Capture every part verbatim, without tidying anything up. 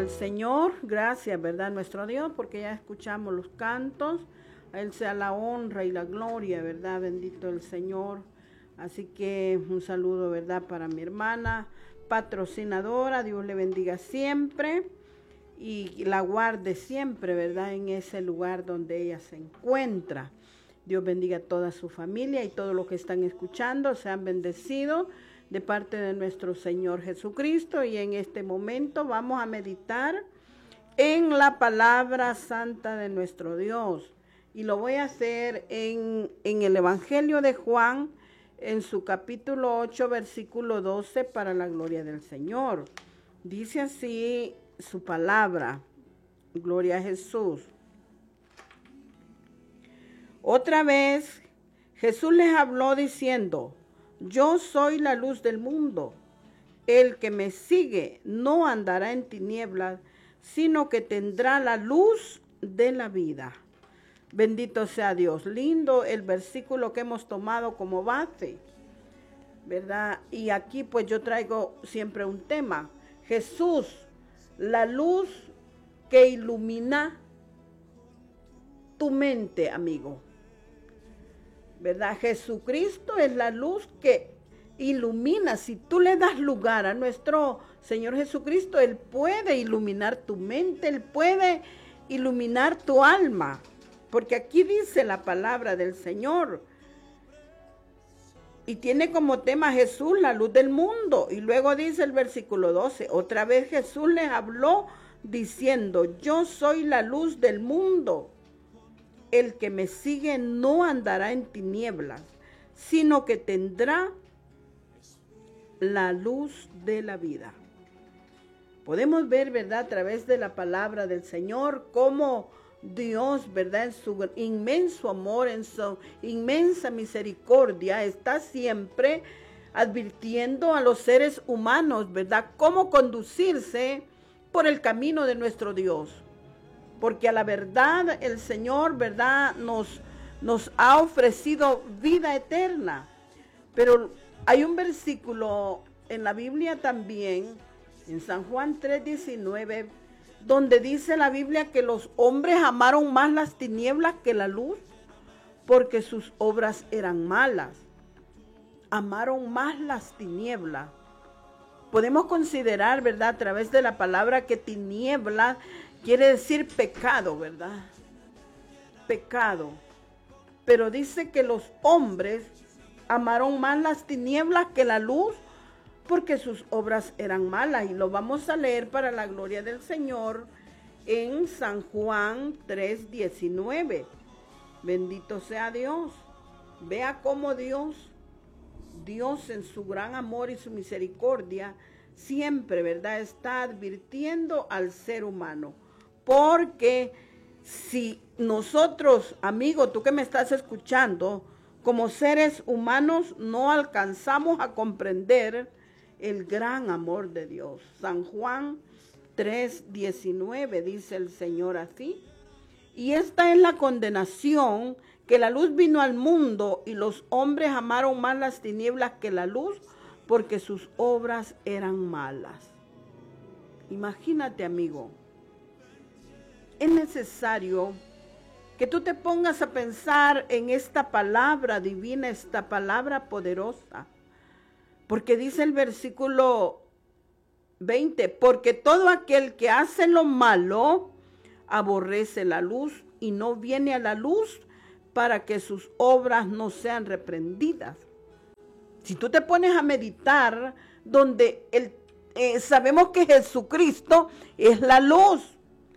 el Señor, gracias, ¿verdad? Nuestro Dios, porque ya escuchamos los cantos. A Él sea la honra y la gloria, ¿verdad? Bendito el Señor. Así que un saludo, ¿verdad? Para mi hermana patrocinadora. Dios le bendiga siempre y la guarde siempre, ¿verdad? En ese lugar donde ella se encuentra. Dios bendiga a toda su familia y todos los que están escuchando. Sean bendecidos de parte de nuestro Señor Jesucristo. Y en este momento vamos a meditar en la palabra santa de nuestro Dios. Y lo voy a hacer en, en el Evangelio de Juan, en su capítulo ocho, versículo doce, para la gloria del Señor. Dice así su palabra. Gloria a Jesús. Otra vez Jesús les habló diciendo: yo soy la luz del mundo. El que me sigue no andará en tinieblas, sino que tendrá la luz de la vida. Bendito sea Dios. Lindo el versículo que hemos tomado como base, ¿verdad? Y aquí pues yo traigo siempre un tema. Jesús, la luz que ilumina tu mente, amigo. ¿Verdad? Jesucristo es la luz que ilumina. Si tú le das lugar a nuestro Señor Jesucristo, Él puede iluminar tu mente, Él puede iluminar tu alma. Porque aquí dice la palabra del Señor. Y tiene como tema Jesús, la luz del mundo. Y luego dice el versículo doce. Otra vez Jesús les habló diciendo: yo soy la luz del mundo. El que me sigue no andará en tinieblas, sino que tendrá la luz de la vida. Podemos ver, ¿verdad?, a través de la palabra del Señor, cómo Dios, ¿verdad?, en su inmenso amor, en su inmensa misericordia, está siempre advirtiendo a los seres humanos, ¿verdad?, cómo conducirse por el camino de nuestro Dios. Porque a la verdad el Señor, ¿verdad?, nos, nos ha ofrecido vida eterna. Pero hay un versículo en la Biblia también, en San Juan tres diecinueve, donde dice la Biblia que los hombres amaron más las tinieblas que la luz, porque sus obras eran malas. Amaron más las tinieblas. Podemos considerar, ¿verdad?, a través de la palabra que tiniebla quiere decir pecado, ¿verdad? Pecado. Pero dice que los hombres amaron más las tinieblas que la luz, porque sus obras eran malas. Y lo vamos a leer para la gloria del Señor en San Juan tres diecinueve. Bendito sea Dios. Vea cómo Dios, Dios en su gran amor y su misericordia, siempre, ¿verdad?, está advirtiendo al ser humano. Porque si nosotros, amigo, tú que me estás escuchando, como seres humanos no alcanzamos a comprender el gran amor de Dios. San Juan tres diecinueve dice el Señor así: y esta es la condenación, que la luz vino al mundo y los hombres amaron más las tinieblas que la luz, porque sus obras eran malas. Imagínate, amigo, es necesario que tú te pongas a pensar en esta palabra divina, esta palabra poderosa. Porque dice el versículo veinte, porque todo aquel que hace lo malo aborrece la luz y no viene a la luz para que sus obras no sean reprendidas. Si tú te pones a meditar, donde el, eh, sabemos que Jesucristo es la luz.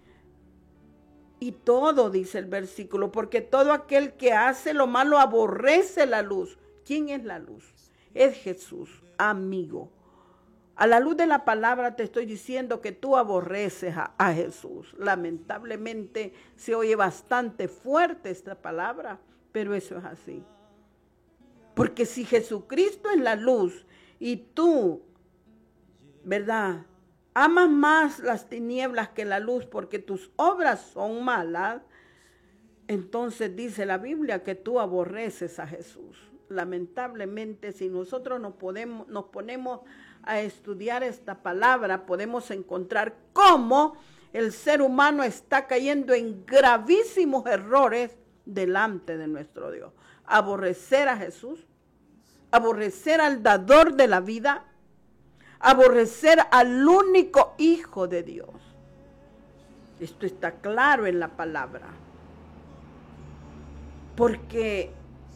Y todo, dice el versículo, porque todo aquel que hace lo malo aborrece la luz. ¿Quién es la luz? Es Jesús, amigo. A la luz de la palabra te estoy diciendo que tú aborreces a, a Jesús. Lamentablemente se oye bastante fuerte esta palabra, pero eso es así. Porque si Jesucristo es la luz y tú, ¿verdad?, amas más las tinieblas que la luz porque tus obras son malas, entonces dice la Biblia que tú aborreces a Jesús. Lamentablemente, si nosotros nos, podemos, nos ponemos a estudiar esta palabra, podemos encontrar cómo el ser humano está cayendo en gravísimos errores delante de nuestro Dios. Aborrecer a Jesús, aborrecer al dador de la vida, aborrecer al único Hijo de Dios. Esto está claro en la palabra. Porque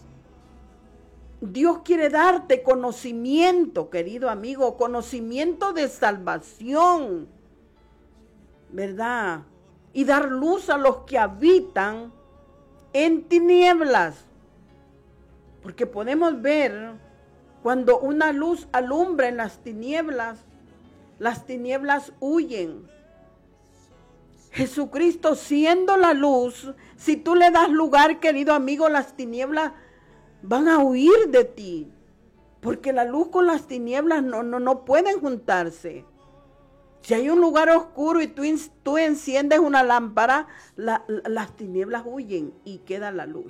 Dios quiere darte conocimiento, querido amigo, conocimiento de salvación, ¿verdad? Y dar luz a los que habitan en tinieblas. Porque podemos ver cuando una luz alumbra en las tinieblas, las tinieblas huyen. Jesucristo siendo la luz, si tú le das lugar, querido amigo, las tinieblas van a huir de ti. Porque la luz con las tinieblas no, no, no pueden juntarse. Si hay un lugar oscuro y tú, tú enciendes una lámpara, la, la, las tinieblas huyen y queda la luz.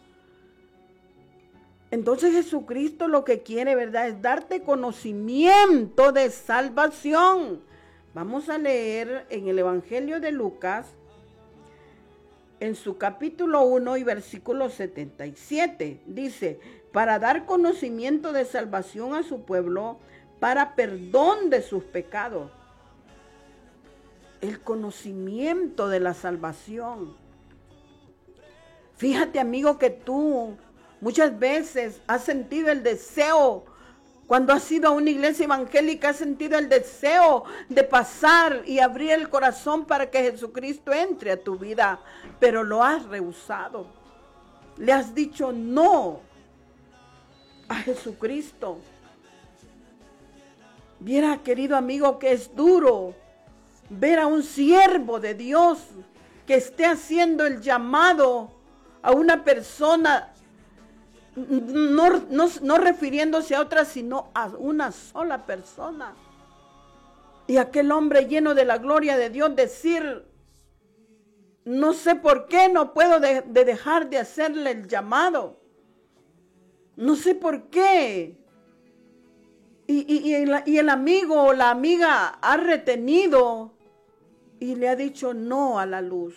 Entonces Jesucristo lo que quiere, ¿verdad?, es darte conocimiento de salvación. Vamos a leer en el Evangelio de Lucas, en su capítulo uno y versículo setenta y siete. Dice, para dar conocimiento de salvación a su pueblo, para perdón de sus pecados. El conocimiento de la salvación. Fíjate, amigo, que tú muchas veces has sentido el deseo, cuando has ido a una iglesia evangélica, has sentido el deseo de pasar y abrir el corazón para que Jesucristo entre a tu vida, pero lo has rehusado. Le has dicho no a Jesucristo. Viera, querido amigo, que es duro ver a un siervo de Dios que esté haciendo el llamado a una persona, no, no, no refiriéndose a otra, sino a una sola persona. Y aquel hombre lleno de la gloria de Dios decir, no sé por qué no puedo de, de dejar de hacerle el llamado. No sé por qué. Y, y, y, el, y el amigo o la amiga ha retenido y le ha dicho no a la luz.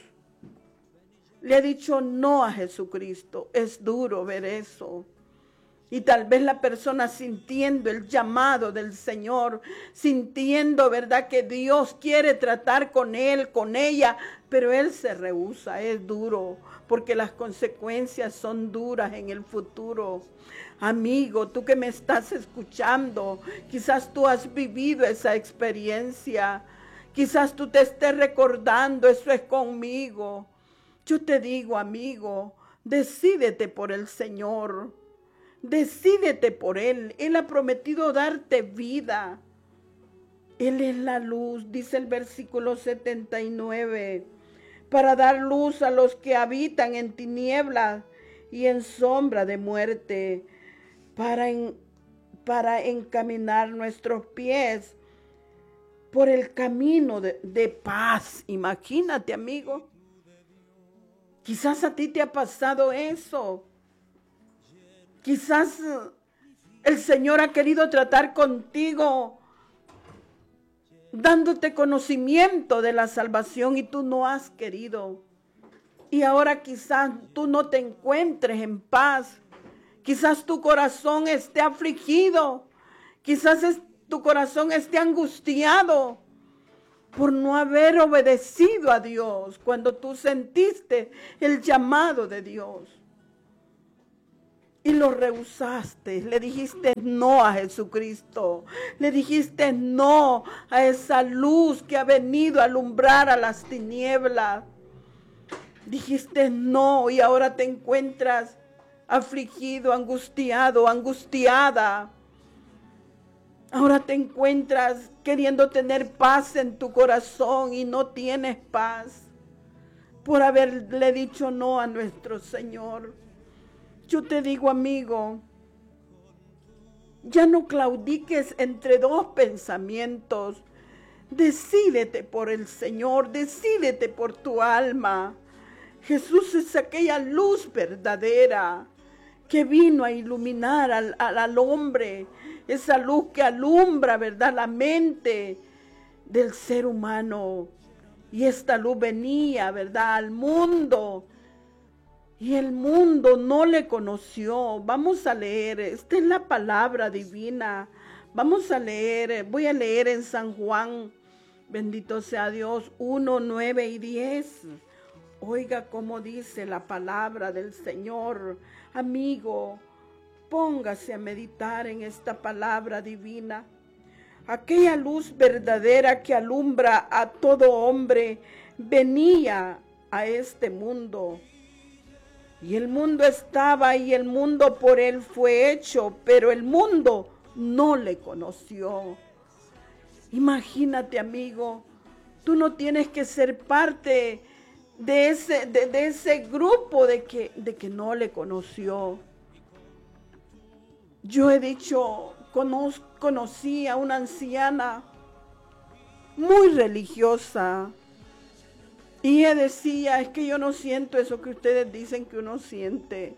Le ha dicho no a Jesucristo. Es duro ver eso. Y tal vez la persona sintiendo el llamado del Señor, sintiendo, ¿verdad?, que Dios quiere tratar con él, con ella, pero él se rehúsa. Es duro, porque las consecuencias son duras en el futuro. Amigo, tú que me estás escuchando, quizás tú has vivido esa experiencia. Quizás tú te estés recordando, eso es conmigo. Yo te digo, amigo, decídete por el Señor. Decídete por Él. Él ha prometido darte vida. Él es la luz, dice el versículo setenta y nueve, para dar luz a los que habitan en tinieblas y en sombra de muerte, para, en, para encaminar nuestros pies por el camino de, de paz. Imagínate, amigo. Quizás a ti te ha pasado eso. Quizás el Señor ha querido tratar contigo, dándote conocimiento de la salvación y tú no has querido. Y ahora quizás tú no te encuentres en paz. Quizás tu corazón esté afligido. Quizás es, tu corazón esté angustiado por no haber obedecido a Dios cuando tú sentiste el llamado de Dios. Y lo rehusaste, le dijiste no a Jesucristo, le dijiste no a esa luz que ha venido a alumbrar a las tinieblas. Dijiste no y ahora te encuentras afligido, angustiado, angustiada. Ahora te encuentras queriendo tener paz en tu corazón y no tienes paz por haberle dicho no a nuestro Señor. Yo te digo, amigo, ya no claudiques entre dos pensamientos. Decídete por el Señor, decídete por tu alma. Jesús es aquella luz verdadera que vino a iluminar al, al, al hombre, esa luz que alumbra, ¿verdad?, la mente del ser humano. Y esta luz venía, ¿verdad?, al mundo. Y el mundo no le conoció. Vamos a leer, esta es la palabra divina. Vamos a leer, voy a leer en San Juan, bendito sea Dios, uno, nueve y diez. Oiga cómo dice la palabra del Señor. Amigo, póngase a meditar en esta palabra divina. Aquella luz verdadera que alumbra a todo hombre venía a este mundo. Y el mundo estaba y el mundo por él fue hecho, pero el mundo no le conoció. Imagínate, amigo, tú no tienes que ser parte de ese, de, de ese grupo de que, de que no le conoció. Yo he dicho, cono, conocí a una anciana muy religiosa, y ella decía, es que yo no siento eso que ustedes dicen que uno siente.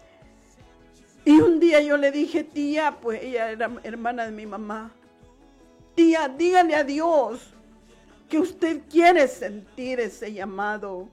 Y un día yo le dije, tía, pues ella era hermana de mi mamá, tía, dígale a Dios que usted quiere sentir ese llamado.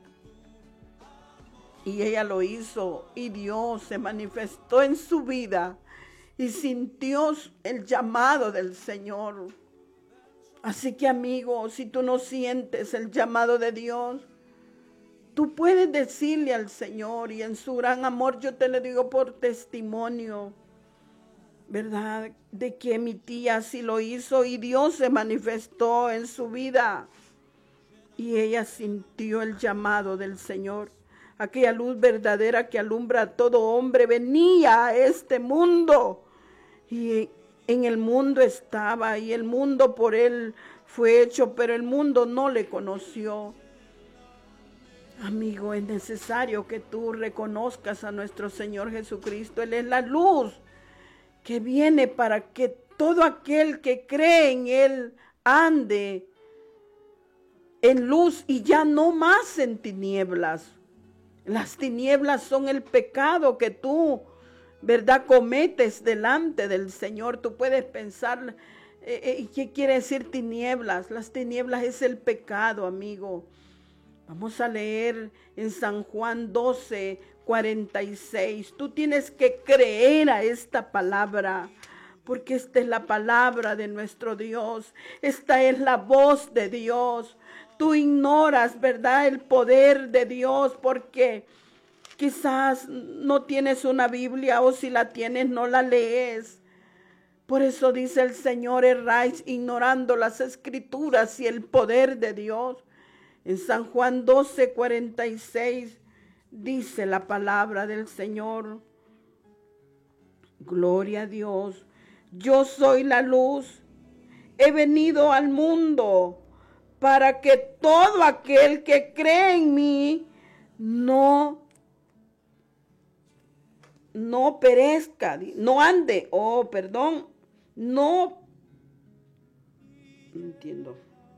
Y ella lo hizo, y Dios se manifestó en su vida y sintió el llamado del Señor. Así que, amigo, si tú no sientes el llamado de Dios, tú puedes decirle al Señor, y en su gran amor yo te lo digo por testimonio, ¿verdad?, de que mi tía sí lo hizo y Dios se manifestó en su vida y ella sintió el llamado del Señor. Aquella luz verdadera que alumbra a todo hombre venía a este mundo, y en el mundo estaba, y el mundo por él fue hecho, pero el mundo no le conoció. Amigo, es necesario que tú reconozcas a nuestro Señor Jesucristo. Él es la luz que viene para que todo aquel que cree en Él ande en luz y ya no más en tinieblas. Las tinieblas son el pecado que tú, ¿verdad?, cometes delante del Señor. Tú puedes pensar, eh, eh, ¿qué quiere decir tinieblas? Las tinieblas es el pecado, amigo. Vamos a leer en San Juan doce, cuarenta y seis. Tú tienes que creer a esta palabra, porque esta es la palabra de nuestro Dios. Esta es la voz de Dios. Tú ignoras, ¿verdad?, el poder de Dios porque quizás no tienes una Biblia, o si la tienes no la lees. Por eso dice el Señor, erráis ignorando las Escrituras y el poder de Dios. En San Juan doce, cuarenta y seis dice la palabra del Señor. Gloria a Dios. Yo soy la luz. He venido al mundo para que todo aquel que cree en mí no, no perezca, no ande, oh, perdón, no, no entiendo,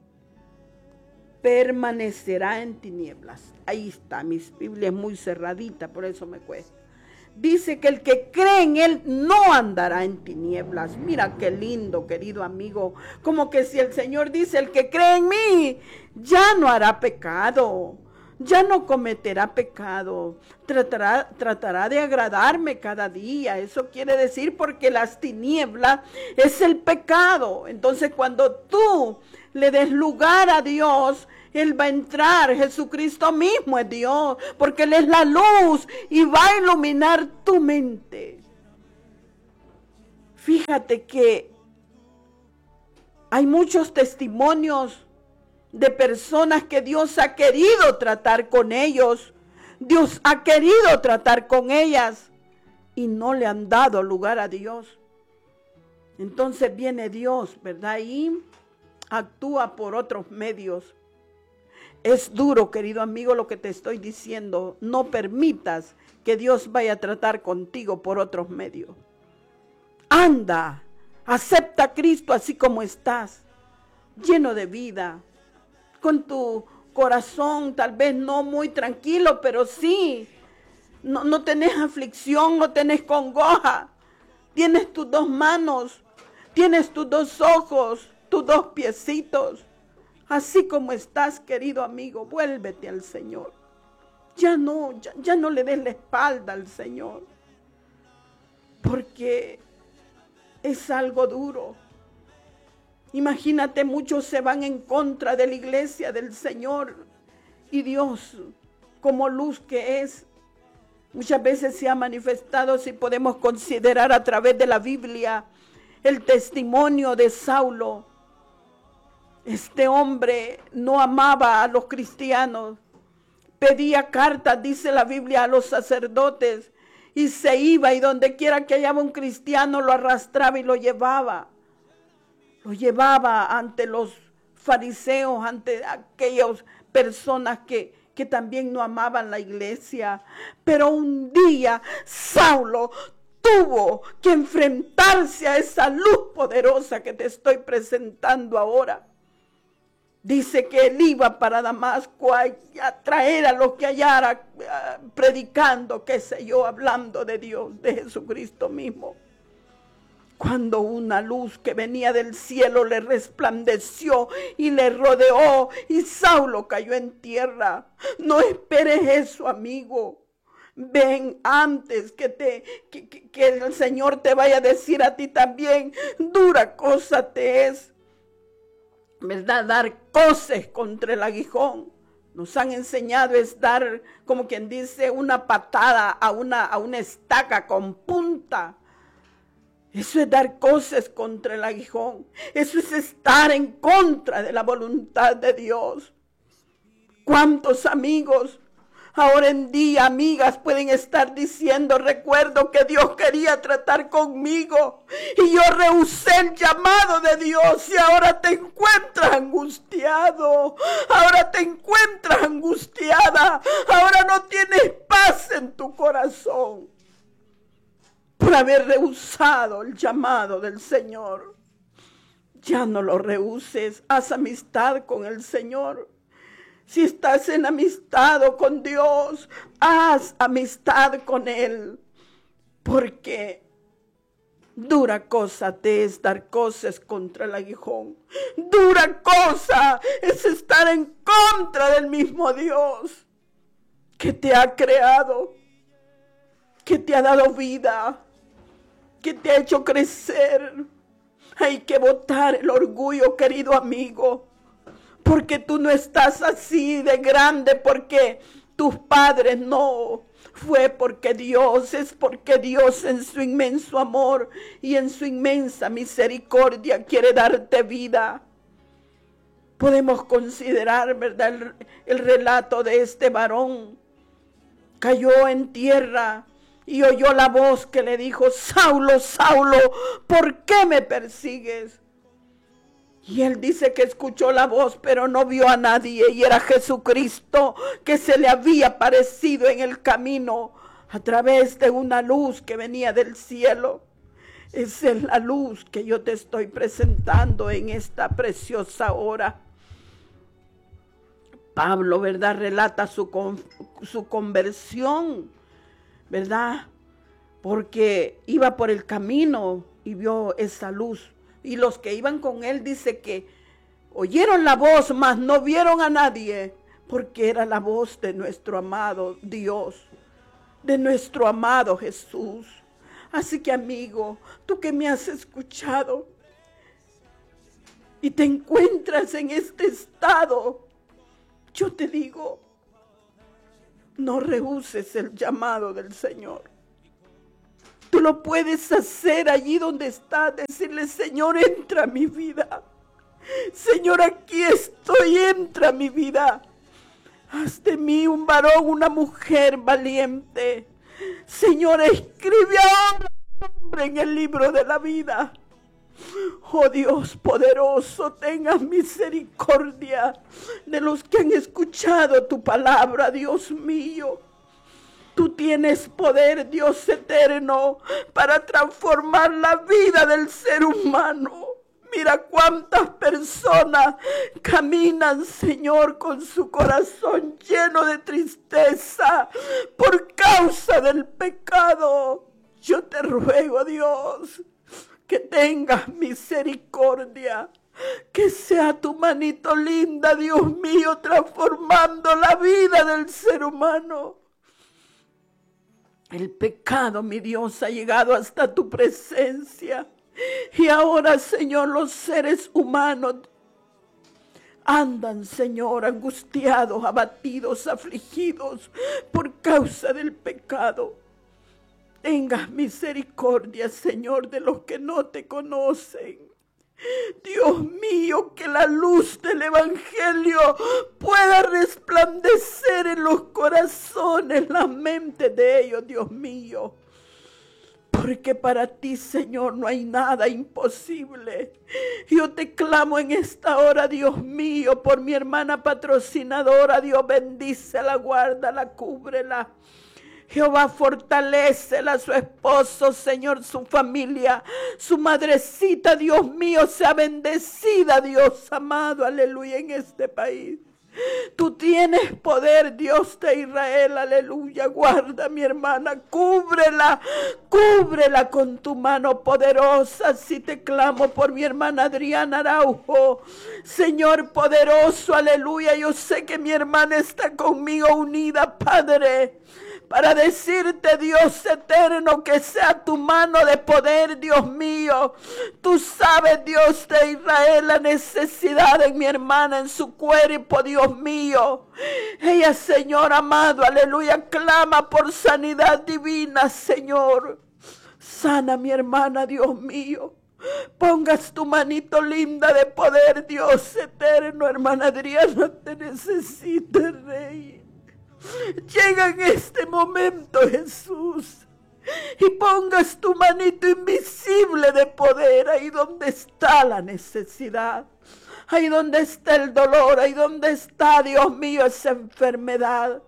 permanecerá en tinieblas. Ahí está, mi Biblia es muy cerradita, por eso me cuesta. Dice que el que cree en Él no andará en tinieblas. Mira qué lindo, querido amigo. Como que si el Señor dice, el que cree en mí, ya no hará pecado. Ya no cometerá pecado. Tratará, tratará de agradarme cada día. Eso quiere decir porque las tinieblas es el pecado. Entonces cuando tú le des lugar a Dios, Él va a entrar. Jesucristo mismo es Dios, porque Él es la luz y va a iluminar tu mente. Fíjate que hay muchos testimonios de personas que Dios ha querido tratar con ellos. Dios ha querido tratar con ellas y no le han dado lugar a Dios. Entonces viene Dios, ¿verdad? Y actúa por otros medios. Es duro, querido amigo, lo que te estoy diciendo. No permitas que Dios vaya a tratar contigo por otros medios. Anda, acepta a Cristo así como estás, lleno de vida, con tu corazón tal vez no muy tranquilo, pero sí, no, no tenés aflicción, no tenés congoja, tienes tus dos manos Tienes tus dos ojos, tus dos piecitos. Así como estás, querido amigo, vuélvete al Señor. Ya no, ya, ya no le des la espalda al Señor. Porque es algo duro. Imagínate, muchos se van en contra de la iglesia del Señor. Y Dios, como luz que es, muchas veces se ha manifestado, si podemos considerar a través de la Biblia, el testimonio de Saulo. Este hombre no amaba a los cristianos. Pedía cartas, dice la Biblia, a los sacerdotes. Y se iba, y donde quiera que hallaba un cristiano, lo arrastraba y lo llevaba. Lo llevaba ante los fariseos, ante aquellas personas que, que también no amaban la iglesia. Pero un día Saulo tuvo que enfrentarse a esa luz poderosa que te estoy presentando ahora. Dice que él iba para Damasco a, a traer a los que hallara, uh, predicando, qué sé yo, hablando de Dios, de Jesucristo mismo. Cuando una luz que venía del cielo le resplandeció y le rodeó, y Saulo cayó en tierra. No esperes eso, amigo. Ven antes que, te, que, que, que el Señor te vaya a decir a ti también, dura cosa te es, ¿verdad? Dar coces contra el aguijón. Nos han enseñado es dar, como quien dice, una patada a una, a una estaca con punta. Eso es dar coces contra el aguijón. Eso es estar en contra de la voluntad de Dios. ¿Cuántos amigos ahora en día, amigas, pueden estar diciendo, recuerdo que Dios quería tratar conmigo y yo rehusé el llamado de Dios, y ahora te encuentras angustiado, ahora te encuentras angustiada, ahora no tienes paz en tu corazón por haber rehusado el llamado del Señor? Ya no lo rehuses, haz amistad con el Señor. Si estás en amistad con Dios, haz amistad con Él, porque dura cosa te es dar cosas contra el aguijón. Dura cosa es estar en contra del mismo Dios que te ha creado, que te ha dado vida, que te ha hecho crecer. Hay que botar el orgullo, querido amigo. Porque tú no estás así de grande porque tus padres, no. Fue porque Dios, es porque Dios en su inmenso amor y en su inmensa misericordia quiere darte vida. Podemos considerar, ¿verdad?, el, el relato de este varón. Cayó en tierra y oyó la voz que le dijo, Saulo, Saulo, ¿por qué me persigues? Y él dice que escuchó la voz, pero no vio a nadie. Y era Jesucristo que se le había aparecido en el camino a través de una luz que venía del cielo. Esa es la luz que yo te estoy presentando en esta preciosa hora. Pablo, ¿verdad?, relata su, con, su conversión, ¿verdad? Porque iba por el camino y vio esa luz. Y los que iban con él, dice que oyeron la voz, mas no vieron a nadie, porque era la voz de nuestro amado Dios, de nuestro amado Jesús. Así que, amigo, tú que me has escuchado y te encuentras en este estado, yo te digo, no rehuses el llamado del Señor. Tú lo puedes hacer allí donde estás, decirle, Señor, entra a mi vida. Señor, aquí estoy, entra a mi vida. Haz de mí un varón, una mujer valiente. Señor, escribe ahora mi nombre en el libro de la vida. Oh Dios poderoso, tenga misericordia de los que han escuchado tu palabra, Dios mío. Tú tienes poder, Dios eterno, para transformar la vida del ser humano. Mira cuántas personas caminan, Señor, con su corazón lleno de tristeza por causa del pecado. Yo te ruego, Dios, que tengas misericordia. Que sea tu manito linda, Dios mío, transformando la vida del ser humano. El pecado, mi Dios, ha llegado hasta tu presencia. Y ahora, Señor, los seres humanos andan, Señor, angustiados, abatidos, afligidos por causa del pecado. Tengas misericordia, Señor, de los que no te conocen. Dios mío, que la luz del Evangelio pueda resplandecer en los corazones, las mentes de ellos, Dios mío. Porque para ti, Señor, no hay nada imposible. Yo te clamo en esta hora, Dios mío, por mi hermana patrocinadora. Dios, bendícela, guárdala, cúbrela. Jehová, fortalécela, su esposo, Señor, su familia, su madrecita, Dios mío, sea bendecida, Dios amado, aleluya, en este país. Tú tienes poder, Dios de Israel, aleluya. Guarda a mi hermana, cúbrela, cúbrela con tu mano poderosa. Si te clamo por mi hermana Adriana Araujo, Señor poderoso, aleluya. Yo sé que mi hermana está conmigo unida, Padre, para decirte, Dios eterno, que sea tu mano de poder, Dios mío. Tú sabes, Dios de Israel, la necesidad de mi hermana en su cuerpo, Dios mío. Ella, Señor amado, aleluya, clama por sanidad divina, Señor. Sana mi hermana, Dios mío. Pongas tu manito linda de poder, Dios eterno. Hermana Adriana te necesita, Rey. Llega en este momento, Jesús, y pongas tu manito invisible de poder ahí donde está la necesidad, ahí donde está el dolor, ahí donde está, Dios mío, esa enfermedad.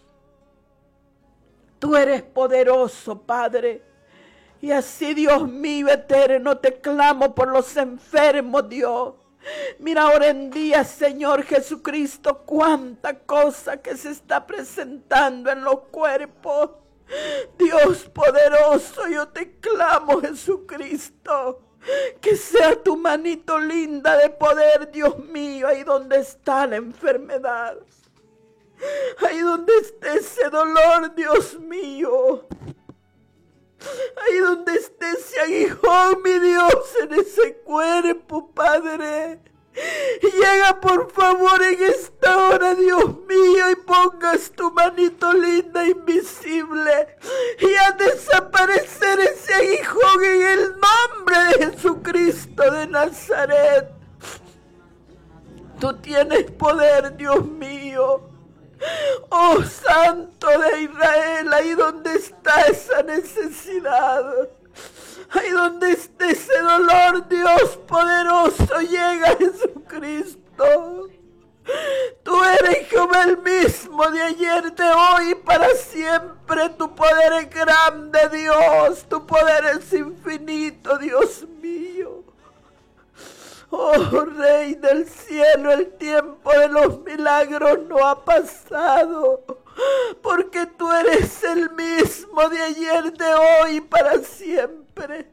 Tú eres poderoso, Padre, y así, Dios mío eterno, te clamo por los enfermos, Dios. Mira ahora en día, Señor Jesucristo, cuánta cosa que se está presentando en los cuerpos. Dios poderoso, yo te clamo, Jesucristo, que sea tu manito linda de poder, Dios mío, ahí donde está la enfermedad, ahí donde esté ese dolor, Dios mío, ahí donde esté ese aguijón, mi Dios, en ese cuerpo, Padre. Llega por favor en esta hora, Dios mío, y pongas tu manito linda, invisible, y a desaparecer ese aguijón en el nombre de Jesucristo de Nazaret. Tú tienes poder, Dios mío. Oh Santo de Israel, ahí donde está esa necesidad, ahí donde esté ese dolor, Dios poderoso, llega Jesucristo. Tú eres Jehová el mismo de ayer, de hoy y para siempre. Tu poder es grande, Dios, tu poder es infinito, Dios mío. Oh Rey del cielo, el tiempo de los milagros no ha pasado, porque tú eres el mismo de ayer, de hoy y para siempre.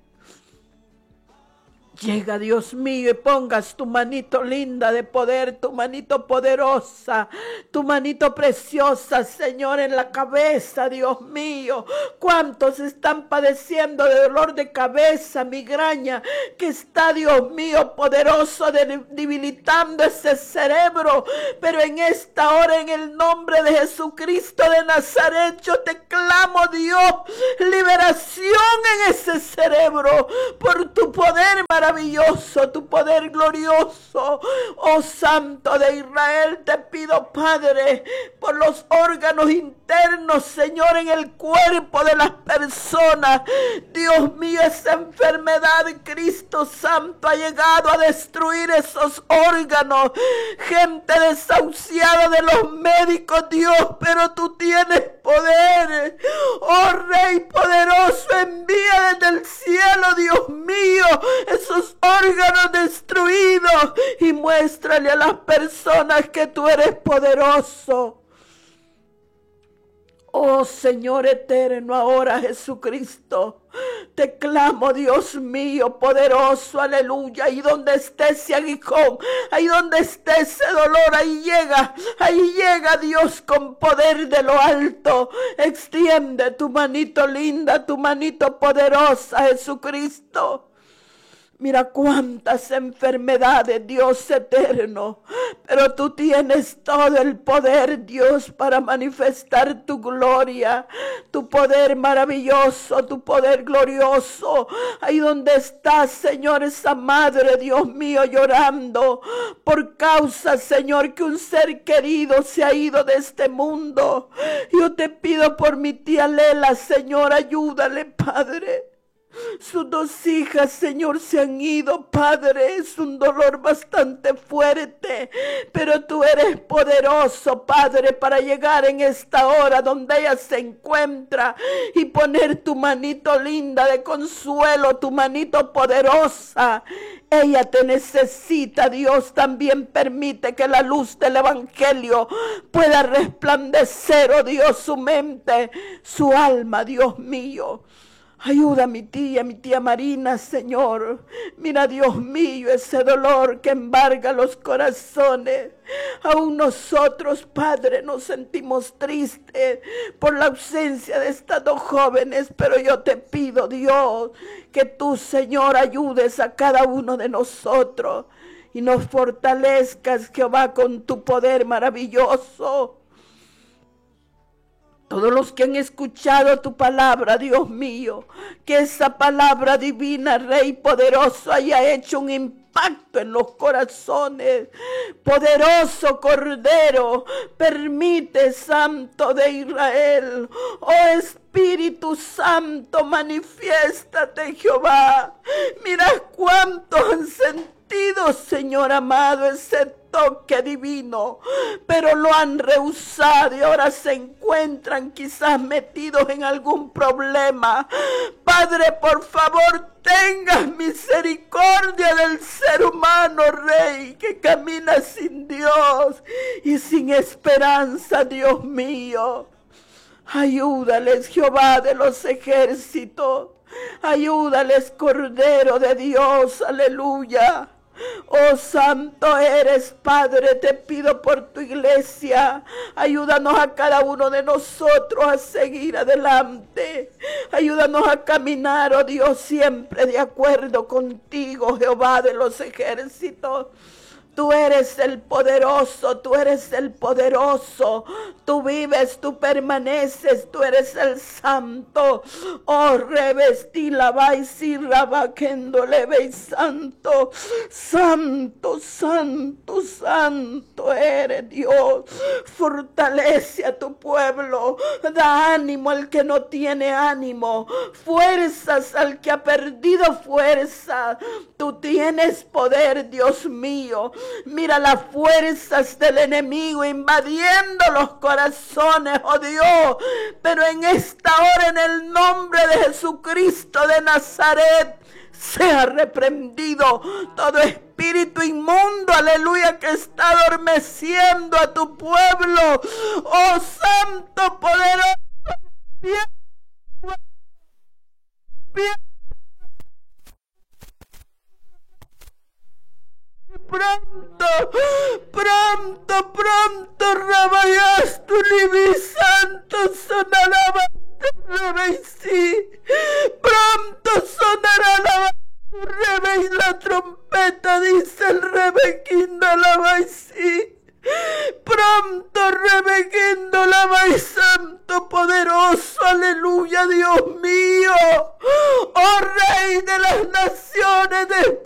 Llega, Dios mío, y pongas tu manito linda de poder, tu manito poderosa, tu manito preciosa, Señor, en la cabeza, Dios mío. ¿Cuántos están padeciendo de dolor de cabeza, migraña, que está, Dios mío, poderoso, de, debilitando ese cerebro? Pero en esta hora, en el nombre de Jesucristo de Nazaret, yo te clamo, Dios, liberación en ese cerebro, por tu poder maravilloso. Maravilloso, tu poder glorioso. Oh Santo de Israel, te pido, Padre, por los órganos internos, Señor, en el cuerpo de las personas. Dios mío, esa enfermedad, Cristo Santo, ha llegado a destruir esos órganos. Gente desahuciada de los médicos, Dios, pero tú tienes poder. Oh Rey poderoso, envía desde el cielo, Dios mío, esos órganos destruidos y muéstrale a las personas que tú eres poderoso. Oh Señor eterno, ahora Jesucristo, te clamo, Dios mío, poderoso, aleluya. Ahí donde esté ese aguijón, ahí donde esté ese dolor, ahí llega, ahí llega Dios con poder de lo alto. Extiende tu manito linda, tu manito poderosa, Jesucristo. Mira cuántas enfermedades, Dios eterno, pero tú tienes todo el poder, Dios, para manifestar tu gloria, tu poder maravilloso, tu poder glorioso. Ahí donde está, Señor, esa madre, Dios mío, llorando por causa, Señor, que un ser querido se ha ido de este mundo. Yo te pido por mi tía Lela, Señor, ayúdale, Padre. Sus dos hijas, Señor, se han ido, Padre. Es un dolor bastante fuerte, pero tú eres poderoso, Padre, para llegar en esta hora donde ella se encuentra y poner tu manito linda de consuelo, tu manito poderosa. Ella te necesita, Dios. También permite que la luz del evangelio pueda resplandecer, oh Dios, su mente, su alma, Dios mío. Ayuda a mi tía, mi tía Marina, Señor. Mira, Dios mío, ese dolor que embarga los corazones. Aún nosotros, Padre, nos sentimos tristes por la ausencia de estas dos jóvenes. Pero yo te pido, Dios, que tú, Señor, ayudes a cada uno de nosotros. Y nos fortalezcas, Jehová, con tu poder maravilloso. Todos los que han escuchado tu palabra, Dios mío, que esa palabra divina, Rey poderoso, haya hecho un impacto en los corazones. Poderoso Cordero, permite, Santo de Israel, oh Espíritu Santo, manifiéstate, Jehová. Mira cuánto han sentido, Señor amado, ese toque divino, pero lo han rehusado y ahora se encuentran quizás metidos en algún problema. Padre, por favor, tengas misericordia del ser humano, Rey, que camina sin Dios y sin esperanza, Dios mío. Ayúdales, Jehová de los ejércitos. Ayúdales, Cordero de Dios, aleluya. Oh, santo eres, Padre, te pido por tu iglesia. Ayúdanos a cada uno de nosotros a seguir adelante. Ayúdanos a caminar, oh Dios, siempre de acuerdo contigo, Jehová de los ejércitos. Tú eres el poderoso, tú eres el poderoso. Tú vives, tú permaneces, tú eres el santo. Oh, revestí la vaisi, rabaquendo leve santo. Santo, santo, santo eres Dios. Fortalece a tu pueblo. Da ánimo al que no tiene ánimo. Fuerzas al que ha perdido fuerza. Tú tienes poder, Dios mío. Mira las fuerzas del enemigo invadiendo los corazones, oh Dios. Pero en esta hora, en el nombre de Jesucristo de Nazaret, sea reprendido todo espíritu inmundo, aleluya, que está adormeciendo a tu pueblo. Oh Santo poderoso, bien, bien. Pronto, pronto, pronto, Rabayas, tu libi santo, sonará, sí. Pronto sonará la rebe y la trompeta, dice el rebequindo la sí. Pronto, rebequindo la santo poderoso, aleluya, Dios mío. Oh Rey de las naciones, de